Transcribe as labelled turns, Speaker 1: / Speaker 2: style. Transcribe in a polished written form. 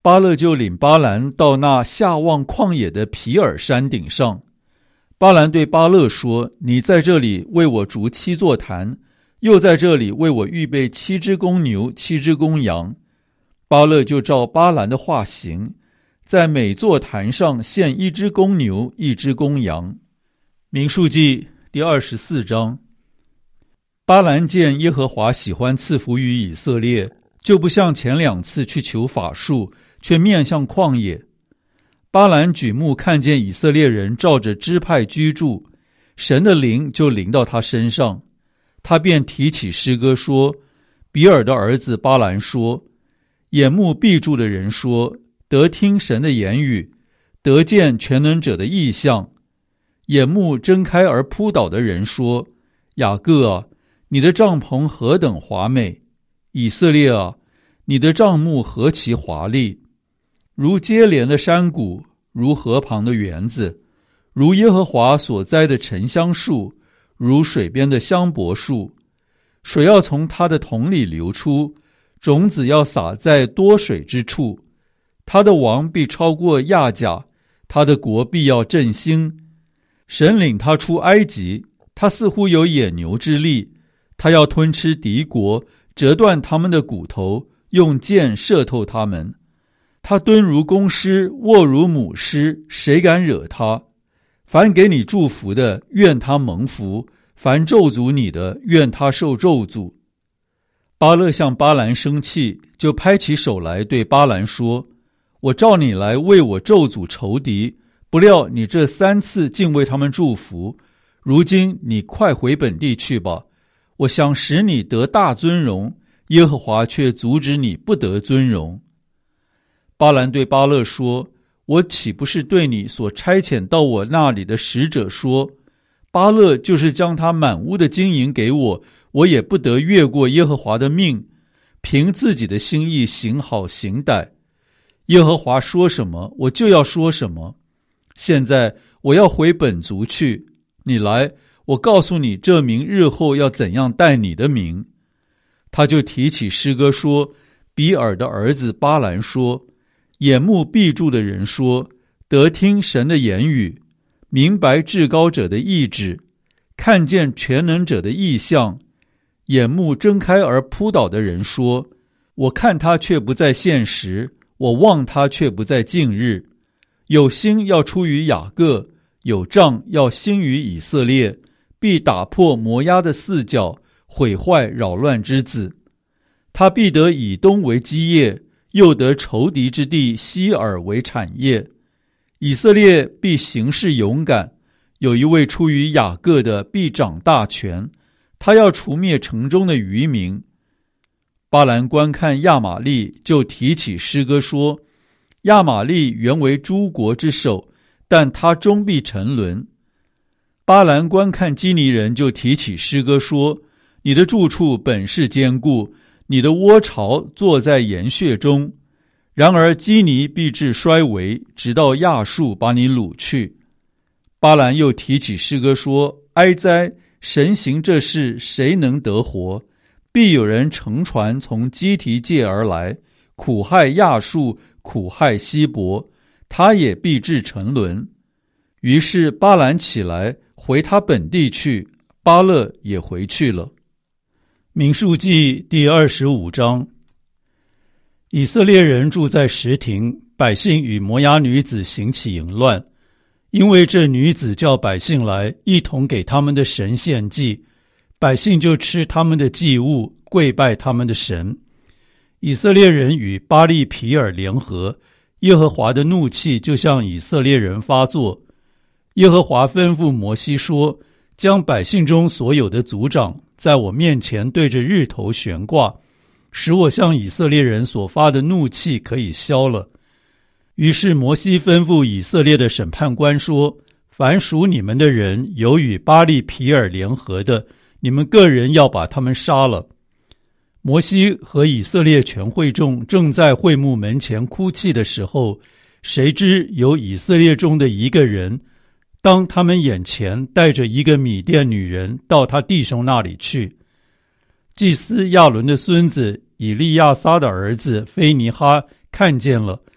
Speaker 1: 巴勒就领巴兰到那下望旷野的皮尔山顶上。巴兰对巴勒说：你在这里为我筑7座坛，又在这里为我预备7只公牛7只公羊。巴勒就照巴兰的话行，在每座坛上献1只公牛1只公羊。民数记第24章。巴兰见耶和华喜欢赐福于以色列，就不像前2次去求法术，却面向旷野。巴兰举目看见以色列人照着支派居住，神的灵就临到他身上，他便提起诗歌说：比尔的儿子巴兰说，眼目闭住的人说，得听神的言语，得见全能者的异象。眼目睁开而扑倒的人说，雅各啊，你的帐篷何等华美！以色列啊，你的帐幕何其华丽！如接连的山谷，如河旁的园子，如耶和华所栽的沉香树，如水边的香柏树。水要从它的桶里流出，种子要撒在多水之处。他的王必超过亚甲，他的国必要振兴。神领他出埃及，他似乎有野牛之力，他要吞吃敌国，折断他们的骨头，用箭射透他们。他蹲如公狮，卧如母狮，谁敢惹他？凡给你祝福的，愿他蒙福；凡咒诅你的，愿他受咒诅。巴勒向巴兰生气，就拍起手来对巴兰说：我召你来为我咒诅仇敌，不料你这3次竟为他们祝福。如今你快回本地去吧，我想使你得大尊荣，耶和华却阻止你不得尊荣。巴兰对巴勒说：我岂不是对你所差遣到我那里的使者说，巴勒就是将他满屋的金银给我，我也不得越过耶和华的命，凭自己的心意行好行歹。耶和华说什么，我就要说什么。现在我要回本族去，你来，我告诉你这名日后要怎样带你的名。他就提起诗歌说：比尔的儿子巴兰说，眼目闭住的人说，得听神的言语，明白至高者的意志，看见全能者的异象。眼目睁开而扑倒的人说，我看他却不在现实，我望他却不在近日。有星要出于雅各，有杖要兴于以色列，必打破摩押的4角，毁坏扰乱之子。他必得以东为基业，又得仇敌之地西珥为产业。以色列必行事勇敢，有一位出于雅各的必掌大权，他要除灭城中的渔民。巴兰观看亚玛利，就提起诗歌说，亚玛利原为诸国之首，但他终必沉沦。巴兰观看基尼人，就提起诗歌说，你的住处本是坚固，你的窝巢坐在岩穴中。然而基尼必至衰微，直到亚述把你掳去。巴兰又提起诗歌说，哀哉，神行这事，谁能得活？必有人乘船从基提界而来，苦害亚述，苦害希伯，他也必至沉沦。于是巴兰起来回他本地去，巴勒也回去了。民数记第25章。以色列人住在什亭，百姓与摩押女子行起淫乱，因为这女子叫百姓来，一同给他们的神献祭，百姓就吃他们的祭物，跪拜他们的神。以色列人与巴利皮尔联合，耶和华的怒气就向以色列人发作。耶和华吩咐摩西说，将百姓中所有的族长在我面前对着日头悬挂，使我向以色列人所发的怒气可以消了。于是摩西吩咐以色列的审判官说，凡属你们的人有与巴利皮尔联合的，你们个人要把他们杀了。摩西和以色列全会众正在会幕门前哭泣的时候，谁知有以色列中的一个人，当他们眼前带着一个米甸女人到他弟兄那里去。祭司亚伦的孙子以利亚撒的儿子菲尼哈看见了，